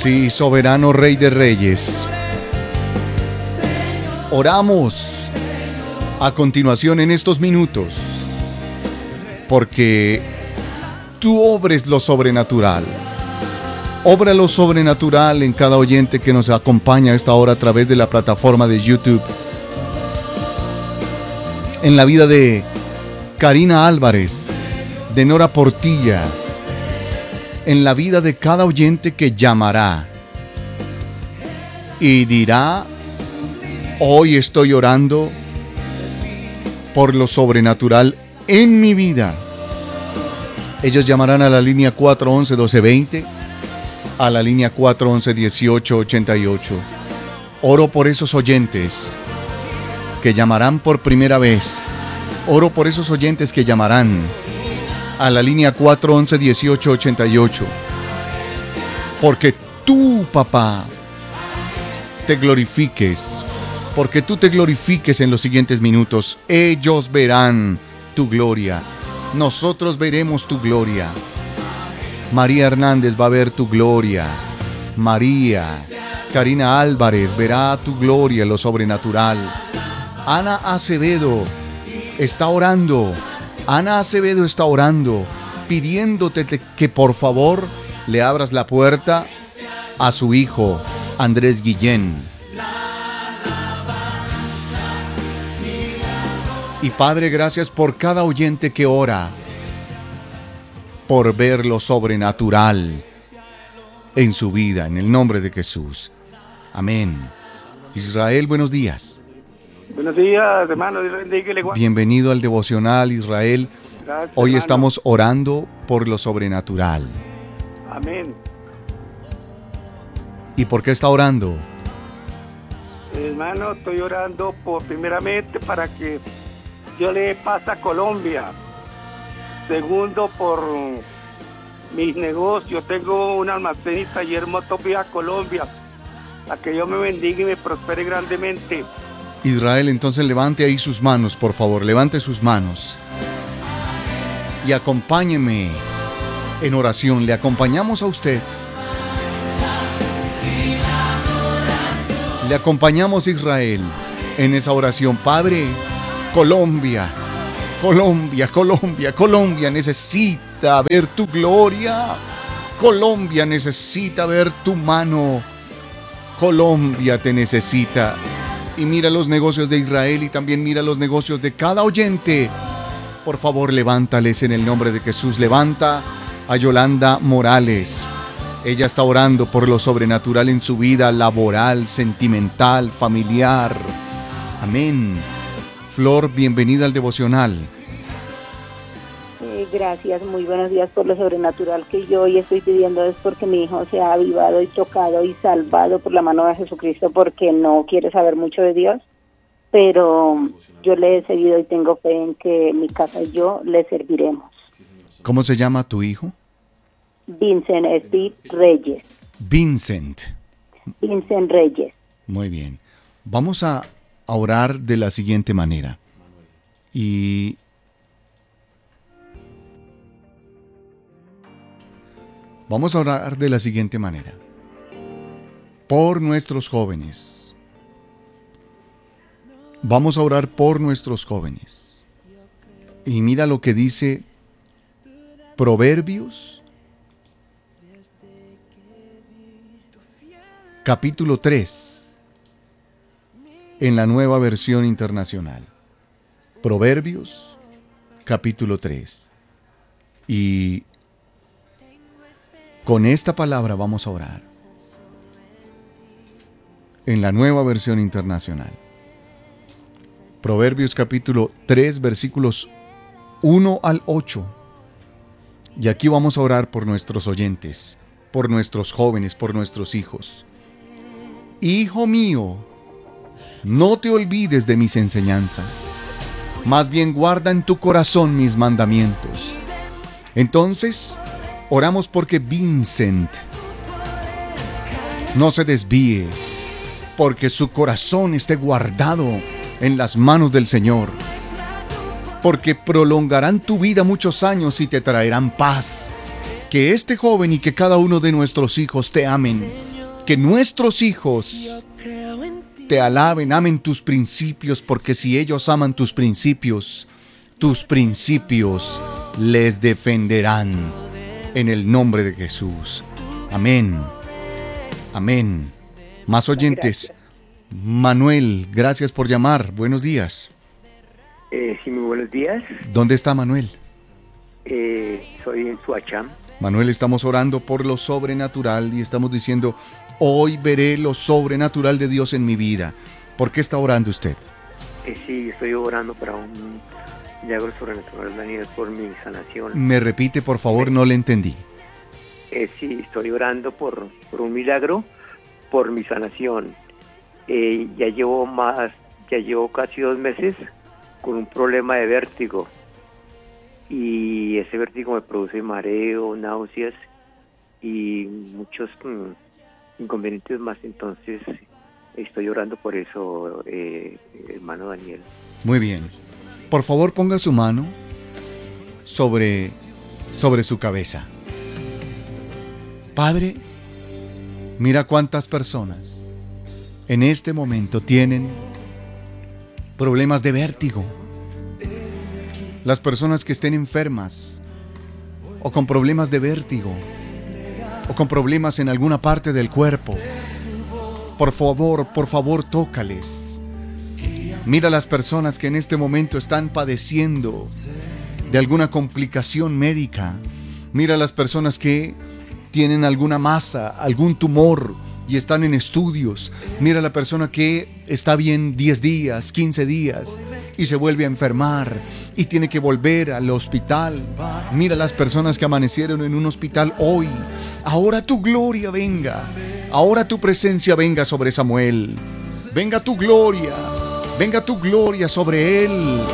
Sí, soberano Rey de Reyes. Oramos a continuación en estos minutos, porque tú obres lo sobrenatural. Obra lo sobrenatural en cada oyente que nos acompaña a esta hora a través de la plataforma de YouTube. En la vida de Karina Álvarez, de Nora Portilla, en la vida de cada oyente que llamará y dirá: hoy estoy orando por lo sobrenatural en mi vida. Ellos llamarán a la línea 411-1220, a la línea 411-1888. Oro por esos oyentes que llamarán por primera vez. Oro por esos oyentes que llamarán a la línea 411-1888. Porque tú, papá, te glorifiques. Porque tú te glorifiques en los siguientes minutos. Ellos verán tu gloria. Nosotros veremos tu gloria. María Hernández va a ver tu gloria. Karina Álvarez verá tu gloria, lo sobrenatural. Ana Acevedo está orando. Ana Acevedo está orando, pidiéndote que por favor le abras la puerta a su hijo, Andrés Guillén. Y Padre, gracias por cada oyente que ora, por ver lo sobrenatural en su vida, en el nombre de Jesús. Amén. Israel, buenos días. Buenos días, hermano. Dios bendiga. Bienvenido al devocional, Israel. Gracias, Hoy hermano. estamos orando por lo sobrenatural. Amén. ¿Y por qué está orando? Hermano, estoy orando primeramente para que Dios le dé paz a Colombia. Segundo, por mis negocios. Tengo un almacén y taller Motopía Colombia. A que Dios me bendiga y me prospere grandemente. Israel, entonces levante ahí sus manos, por favor, levante sus manos. Y acompáñeme en oración, le acompañamos a usted. Le acompañamos, Israel, en esa oración. Padre, Colombia necesita ver tu gloria. Colombia necesita ver tu mano. Colombia te necesita. Y mira los negocios de Israel y también mira los negocios de cada oyente. Por favor, levántales en el nombre de Jesús. Levanta a Yolanda Morales. Ella está orando por lo sobrenatural en su vida laboral, sentimental, familiar. Amén. Flor, bienvenida al devocional. Gracias, muy buenos días. Por lo sobrenatural que yo hoy estoy pidiendo es porque mi hijo se ha avivado y tocado y salvado por la mano de Jesucristo, porque no quiere saber mucho de Dios, pero yo le he seguido y tengo fe en que mi casa y yo le serviremos. ¿Cómo se llama tu hijo? Vincent Steve Reyes. Vincent Reyes. Muy bien. Vamos a orar de la siguiente manera. Y vamos a orar de la siguiente manera. Por nuestros jóvenes. Vamos a orar por nuestros jóvenes. Y mira lo que dice Proverbios, capítulo 3, en la Nueva Versión Internacional. Proverbios, capítulo 3. Y con esta palabra vamos a orar. En la Nueva Versión Internacional. Proverbios capítulo 3, versículos 1 al 8. Y aquí vamos a orar por nuestros oyentes, por nuestros jóvenes, por nuestros hijos. Hijo mío, no te olvides de mis enseñanzas. Más bien guarda en tu corazón mis mandamientos. Entonces, oramos porque Vincent no se desvíe, porque su corazón esté guardado en las manos del Señor, porque prolongarán tu vida muchos años y te traerán paz. Que este joven y que cada uno de nuestros hijos te amen Que nuestros hijos te alaben, amen tus principios, porque si ellos aman tus principios les defenderán en el nombre de Jesús. Amén. Amén. Más oyentes. Gracias. Manuel, gracias por llamar. Buenos días. Sí, muy buenos días. ¿Dónde está Manuel? Soy en Suacham. Manuel, estamos orando por lo sobrenatural y estamos diciendo, hoy veré lo sobrenatural de Dios en mi vida. ¿Por qué está orando usted? Sí, estoy orando para un milagro sobrenatural, Daniel, por mi sanación. Me repite, por favor, no le entendí. Sí, estoy orando por un milagro, por mi sanación. Ya llevo casi 2 meses con un problema de vértigo. Y ese vértigo me produce mareo, náuseas y muchos inconvenientes más. Entonces estoy orando por eso, hermano Daniel. Muy bien. Por favor, ponga su mano sobre su cabeza. Padre, mira cuántas personas en este momento tienen problemas de vértigo. Las personas que estén enfermas o con problemas de vértigo o con problemas en alguna parte del cuerpo, por favor, tócales. Mira las personas que en este momento están padeciendo de alguna complicación médica. Mira las personas que tienen alguna masa, algún tumor y están en estudios. Mira la persona que está bien 10 días, 15 días y se vuelve a enfermar y tiene que volver al hospital. Mira las personas que amanecieron en un hospital hoy. Ahora tu gloria venga. Ahora tu presencia venga sobre Samuel. Venga tu gloria sobre él.